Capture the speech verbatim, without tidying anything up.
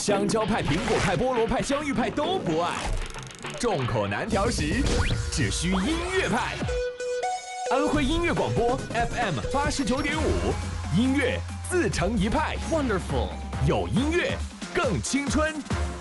香蕉派、苹果派、菠萝派、香芋派都不爱，众口难调时，只需音乐派。安徽音乐广播 F M 八十九点五，音乐自成一派。 Wonderful， 有音乐更青春。